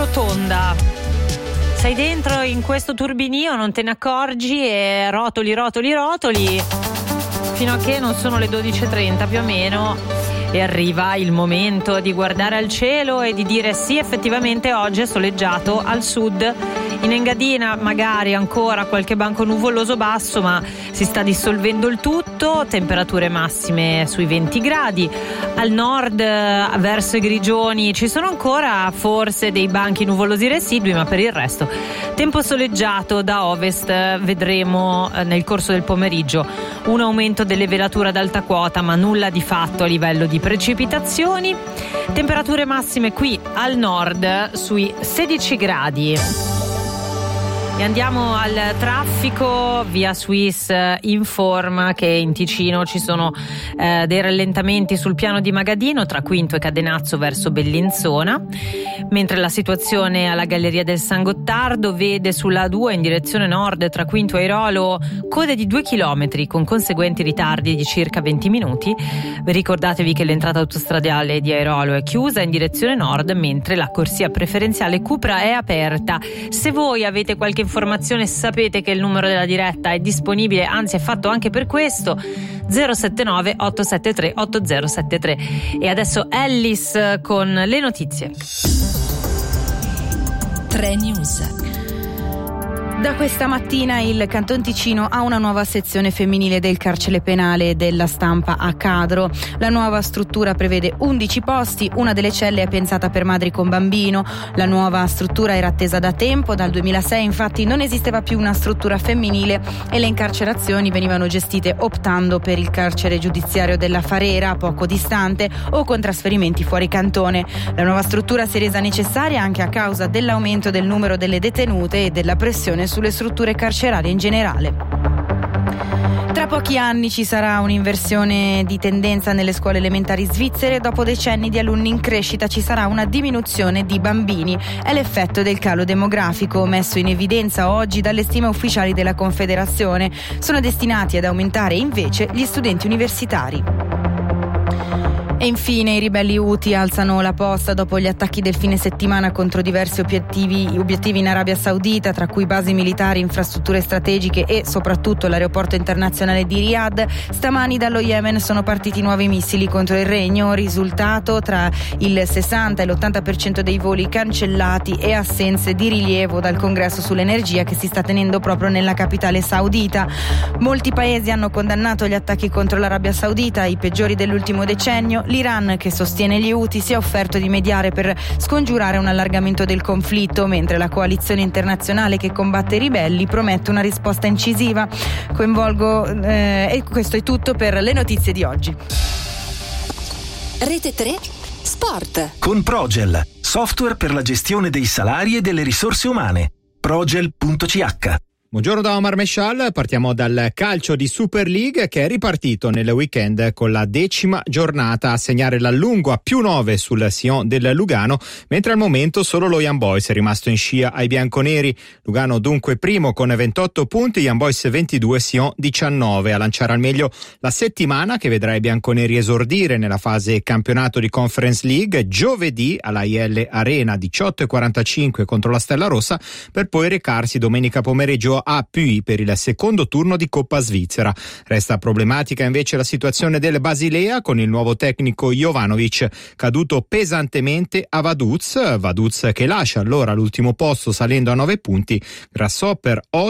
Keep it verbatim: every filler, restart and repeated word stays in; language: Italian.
rotonda. Sei dentro in questo turbinio, non te ne accorgi e rotoli, rotoli, rotoli fino a che non sono le dodici e trenta più o meno e arriva il momento di guardare al cielo e di dire sì, effettivamente oggi è soleggiato al sud. In Engadina magari ancora qualche banco nuvoloso basso, ma si sta dissolvendo il tutto, temperature massime sui venti gradi. Al nord, verso i Grigioni, ci sono ancora forse dei banchi nuvolosi residui, ma per il resto tempo soleggiato. Da ovest vedremo nel corso del pomeriggio un aumento delle velature ad alta quota, ma nulla di fatto a livello di precipitazioni. Temperature massime qui al nord sui sedici gradi. E andiamo al traffico. Via Swiss informa che in Ticino ci sono eh, dei rallentamenti sul piano di Magadino tra Quinto e Cadenazzo verso Bellinzona, mentre la situazione alla Galleria del San Gottardo vede sulla A due in direzione nord tra Quinto e Airolo code di due chilometri con conseguenti ritardi di circa venti minuti. Ricordatevi che l'entrata autostradale di Airolo è chiusa in direzione nord, mentre la corsia preferenziale Cupra è aperta. Se voi avete qualche informazione sapete che il numero della diretta è disponibile, anzi è fatto anche per questo, zero sette nove otto sette tre otto zero sette tre. E adesso Ellis con le notizie. tre News. Da questa mattina il Canton Ticino ha una nuova sezione femminile del carcere penale della Stampa a Cadro. La nuova struttura prevede undici posti, una delle celle è pensata per madri con bambino. La nuova struttura era attesa da tempo, dal duemilasei infatti non esisteva più una struttura femminile e le incarcerazioni venivano gestite optando per il carcere giudiziario della Farera, poco distante, o con trasferimenti fuori cantone. La nuova struttura si è resa necessaria anche a causa dell'aumento del numero delle detenute e della pressione sulle strutture carcerarie in generale. Tra pochi anni ci sarà un'inversione di tendenza nelle scuole elementari svizzere. Dopo decenni di alunni in crescita ci sarà una diminuzione di bambini. È l'effetto del calo demografico messo in evidenza oggi dalle stime ufficiali della Confederazione. Sono destinati ad aumentare invece gli studenti universitari. E infine i ribelli Houthi alzano la posta dopo gli attacchi del fine settimana contro diversi obiettivi, obiettivi in Arabia Saudita, tra cui basi militari, infrastrutture strategiche e soprattutto l'aeroporto internazionale di Riyadh. Stamani dallo Yemen sono partiti nuovi missili contro il regno, risultato tra il sessanta e l'ottanta per cento dei voli cancellati e assenze di rilievo dal congresso sull'energia che si sta tenendo proprio nella capitale saudita. Molti paesi hanno condannato gli attacchi contro l'Arabia Saudita, i peggiori dell'ultimo decennio. L'Iran, che sostiene gli Houthi, si è offerto di mediare per scongiurare un allargamento del conflitto, mentre la coalizione internazionale che combatte i ribelli promette una risposta incisiva. Coinvolgo eh, e questo è tutto per le notizie di oggi. Rete tre Sport con Progel, software per la gestione dei salari e delle risorse umane. Progel punto c h. Buongiorno da Omar Meshal, partiamo dal calcio di Super League che è ripartito nel weekend con la decima giornata a segnare l'allungo a più nove sul Sion del Lugano, mentre al momento solo lo Young Boys è rimasto in scia ai bianconeri. Lugano dunque primo con ventotto punti, Young Boys ventidue, Sion diciannove. A lanciare al meglio la settimana che vedrà i bianconeri esordire nella fase campionato di Conference League giovedì alla I L Arena diciotto e quarantacinque contro la Stella Rossa, per poi recarsi domenica pomeriggio a Puy per il secondo turno di Coppa Svizzera. Resta problematica invece la situazione del Basilea con il nuovo tecnico Jovanovic caduto pesantemente a Vaduz, Vaduz che lascia allora l'ultimo posto salendo a nove punti, Grasshopper otto